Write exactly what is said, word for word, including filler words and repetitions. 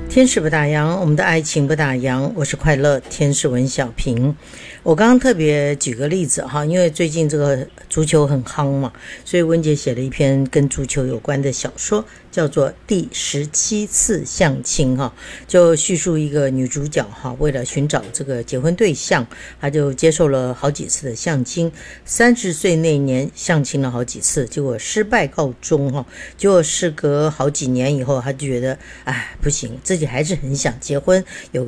天使不打烊，我们的爱情不打烊。我是快乐天使文小平。我刚刚特别举个例子哈，因为最近这个足球很夯嘛，所以温姐写了一篇跟足球有关的小说，叫做《第十七次相亲》哈，就叙述一个女主角哈，为了寻找这个结婚对象，她就接受了好几次的相亲。三十岁那年相亲了好几次，结果失败告终哈。结果事隔好几年以后，她就觉得哎不行，自己还是很想结婚，有